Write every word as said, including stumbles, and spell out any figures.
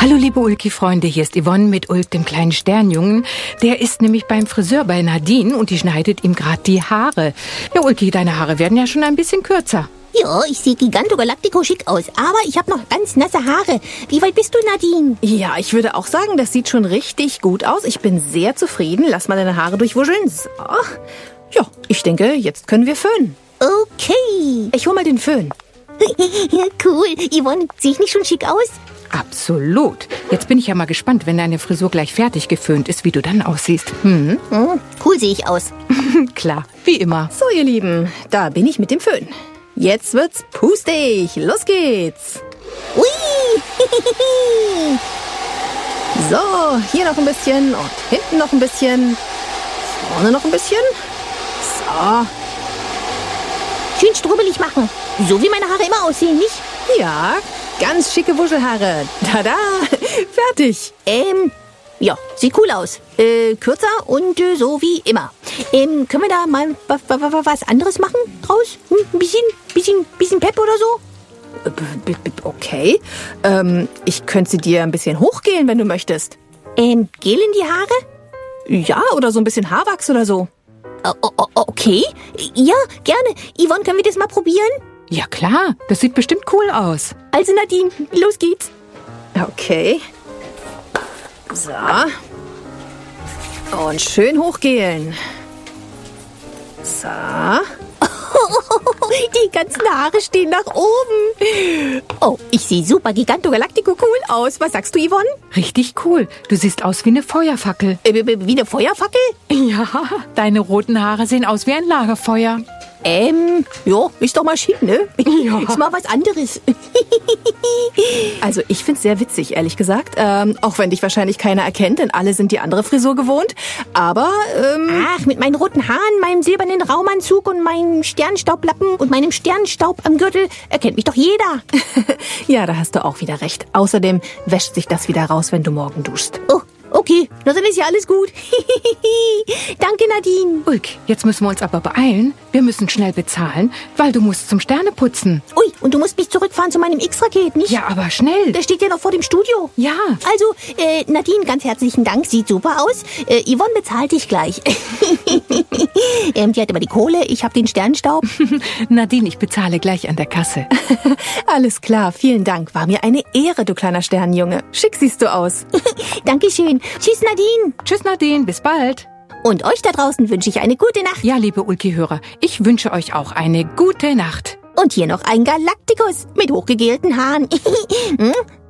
Hallo liebe Ulki-Freunde, hier ist Yvonne mit Ulk, dem kleinen Sternjungen. Der ist nämlich beim Friseur bei Nadine und die schneidet ihm gerade die Haare. Ja Ulki, deine Haare werden ja schon ein bisschen kürzer. Ja, ich sehe Giganto Galactico schick aus, aber ich habe noch ganz nasse Haare. Wie weit bist du, Nadine? Ja, ich würde auch sagen, das sieht schon richtig gut aus. Ich bin sehr zufrieden. Lass mal deine Haare durchwuscheln. So. Ja, ich denke, jetzt können wir föhnen. Okay. Ich hol mal den Föhn. Cool. Yvonne, sehe ich nicht schon schick aus? Absolut. Jetzt bin ich ja mal gespannt, wenn deine Frisur gleich fertig geföhnt ist, wie du dann aussiehst. Hm? Hm, cool sehe ich aus. Klar, wie immer. So, ihr Lieben, da bin ich mit dem Föhn. Jetzt wird's pustig. Los geht's. Ui. So, hier noch ein bisschen und hinten noch ein bisschen. Vorne noch ein bisschen. So. Schön strubbelig machen. So wie meine Haare immer aussehen, nicht? Ja, ganz schicke Wuschelhaare. Tada, fertig. Ähm, ja, sieht cool aus. Äh, kürzer und äh, so wie immer. Ähm, können wir da mal wa- wa- wa- was anderes machen draus? Hm, ein bisschen, bisschen, bisschen Pep oder so? B- b- Okay. Ähm, ich könnte sie dir ein bisschen hochgelen, wenn du möchtest. Ähm, Gel in die Haare? Ja, oder so ein bisschen Haarwachs oder so. O- o- o- okay. Ja, gerne. Yvonne, können wir das mal probieren? Ja klar, das sieht bestimmt cool aus. Also Nadine, los geht's. Okay. So. Und schön hochgelen. So. Die ganzen Haare stehen nach oben. Oh, ich sehe super Giganto Galactico cool aus. Was sagst du, Yvonne? Richtig cool. Du siehst aus wie eine Feuerfackel. Äh, wie wie eine Feuerfackel? Ja, deine roten Haare sehen aus wie ein Lagerfeuer. Ähm, ja, ist doch mal schick, ne? Ja. Ist mal was anderes. Also ich find's sehr witzig, ehrlich gesagt. Ähm, auch wenn dich wahrscheinlich keiner erkennt, denn alle sind die andere Frisur gewohnt. Aber, ähm... Ach, mit meinen roten Haaren, meinem silbernen Raumanzug und meinem Sternstaublappen und meinem Sternstaub am Gürtel erkennt mich doch jeder. ja, da hast du auch wieder recht. Außerdem wäscht sich das wieder raus, wenn du morgen duschst. Oh, okay. Na, dann ist ja alles gut. Danke, Nadine. Ulk, jetzt müssen wir uns aber beeilen. Wir müssen schnell bezahlen, weil du musst zum Sterneputzen. Ui, und du musst mich zurückfahren zu meinem X-Raket, nicht? Ja, aber schnell. Der steht ja noch vor dem Studio. Ja. Also, äh, Nadine, ganz herzlichen Dank. Sieht super aus. Äh, Yvonne bezahlt dich gleich. ähm, die hat immer die Kohle, ich habe den Sternstaub. Nadine, ich bezahle gleich an der Kasse. Alles klar, vielen Dank. War mir eine Ehre, du kleiner Sternenjunge. Schick siehst du aus. Dankeschön. Tschüss, Nadine. Tschüss Nadine, bis bald. Und euch da draußen wünsche ich eine gute Nacht. Ja, liebe Ulki-Hörer, ich wünsche euch auch eine gute Nacht. Und hier noch ein Galacticus mit hochgegelten Haaren. Hm?